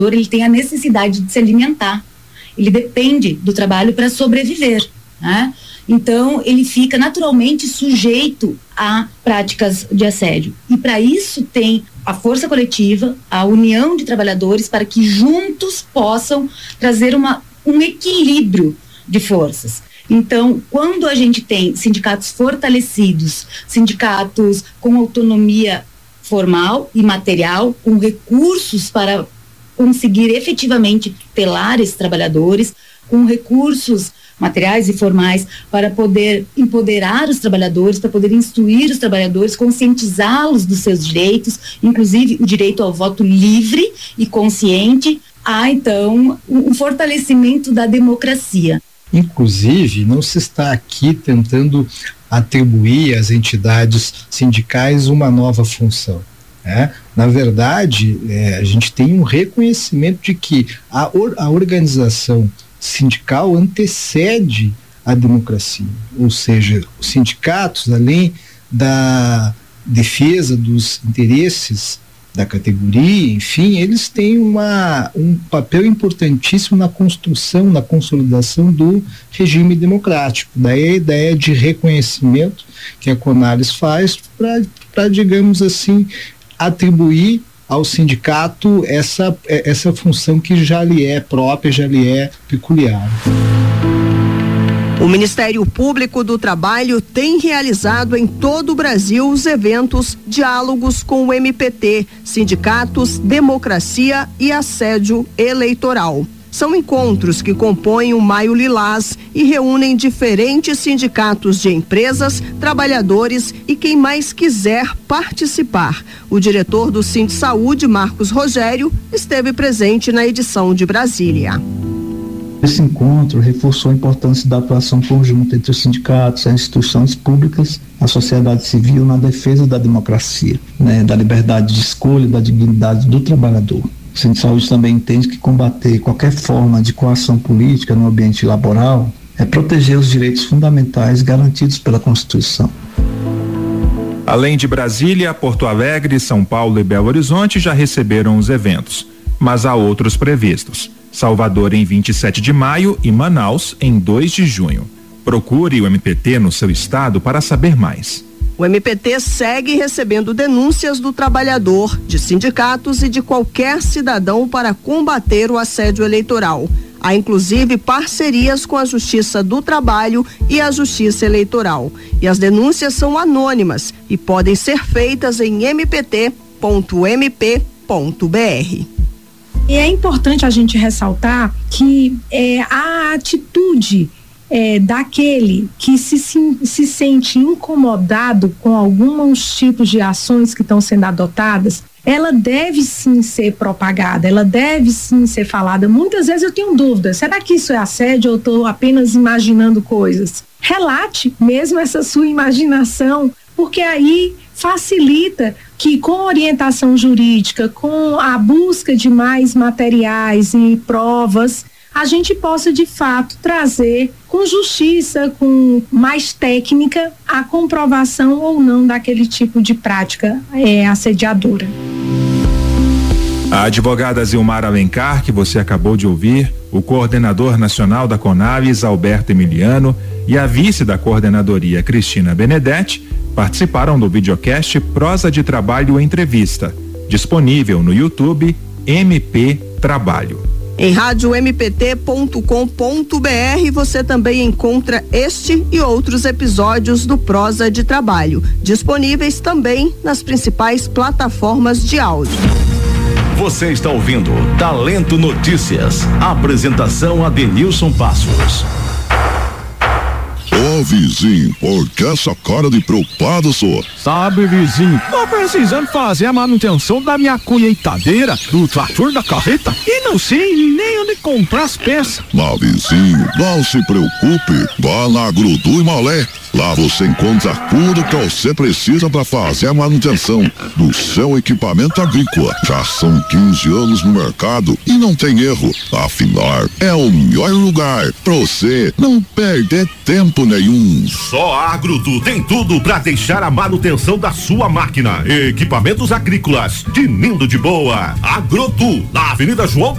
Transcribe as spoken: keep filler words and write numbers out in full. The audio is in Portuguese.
ele tem a necessidade de se alimentar, ele depende do trabalho para sobreviver, né? Então ele fica naturalmente sujeito a práticas de assédio, e para isso tem a força coletiva, a união de trabalhadores, para que juntos possam trazer uma, um equilíbrio de forças. Então, quando a gente tem sindicatos fortalecidos, sindicatos com autonomia formal e material, com recursos para conseguir efetivamente tutelar esses trabalhadores, com recursos materiais e formais para poder empoderar os trabalhadores, para poder instruir os trabalhadores, conscientizá-los dos seus direitos, inclusive o direito ao voto livre e consciente, há então um fortalecimento da democracia. Inclusive, não se está aqui tentando atribuir às entidades sindicais uma nova função, né? Na verdade, é, a gente tem um reconhecimento de que a, or, a organização sindical antecede a democracia, ou seja, os sindicatos, além da defesa dos interesses da categoria, enfim, eles têm uma, um papel importantíssimo na construção, na consolidação do regime democrático. Daí a ideia de reconhecimento que a CONALES faz para, digamos assim, atribuir ao sindicato essa, essa função que já lhe é própria, já lhe é peculiar. O Ministério Público do Trabalho tem realizado em todo o Brasil os eventos Diálogos com o M P T, Sindicatos, Democracia e Assédio Eleitoral. São encontros que compõem o Maio Lilás e reúnem diferentes sindicatos de empresas, trabalhadores e quem mais quiser participar. O diretor do Sindsaúde, Marcos Rogério, esteve presente na edição de Brasília. Esse encontro reforçou a importância da atuação conjunta entre os sindicatos, as instituições públicas, a sociedade civil na defesa da democracia, né, da liberdade de escolha e da dignidade do trabalhador. O Sindsaúde também entende que combater qualquer forma de coação política no ambiente laboral é proteger os direitos fundamentais garantidos pela Constituição. Além de Brasília, Porto Alegre, São Paulo e Belo Horizonte já receberam os eventos, mas há outros previstos. Salvador em vinte e sete de maio e Manaus em dois de junho. Procure o M P T no seu estado para saber mais. O M P T segue recebendo denúncias do trabalhador, de sindicatos e de qualquer cidadão para combater o assédio eleitoral. Há inclusive parcerias com a Justiça do Trabalho e a Justiça Eleitoral. E as denúncias são anônimas e podem ser feitas em m p t ponto m p ponto b r. E é importante a gente ressaltar que é, a atitude é, daquele que se, se, se sente incomodado com alguns tipos de ações que estão sendo adotadas, ela deve sim ser propagada, ela deve sim ser falada. Muitas vezes eu tenho dúvidas, será que isso é assédio ou eu estou apenas imaginando coisas? Relate mesmo essa sua imaginação, porque aí facilita que com orientação jurídica, com a busca de mais materiais e provas, a gente possa de fato trazer com justiça, com mais técnica, a comprovação ou não daquele tipo de prática é, assediadora. A advogada Zilmar Alencar, que você acabou de ouvir, o coordenador nacional da CONALES, Alberto Emiliano, e a vice da coordenadoria, Cristina Benedetti, participaram do videocast Prosa de Trabalho Entrevista, disponível no YouTube M P Trabalho. Em rádio m p t ponto com ponto b r você também encontra este e outros episódios do Prosa de Trabalho, disponíveis também nas principais plataformas de áudio. Você está ouvindo Talento Notícias. Apresentação Adenilson Passos. Ô, vizinho, por que essa cara de preocupado, senhor? Sabe, vizinho, tô precisando fazer a manutenção da minha colheitadeira, do trator, da carreta, e não sei nem onde comprar as peças. Mas, vizinho, não se preocupe, vá na Agrudu e Malé. Lá você encontra tudo que você precisa para fazer a manutenção do seu equipamento agrícola. Já são quinze anos no mercado e não tem erro. Afinal, é o melhor lugar para você não perder tempo nenhum. Só a Agrudu tem tudo para deixar a manutenção manutenção da sua máquina. Equipamentos agrícolas de Nindo de Boa. Agrotu, na Avenida João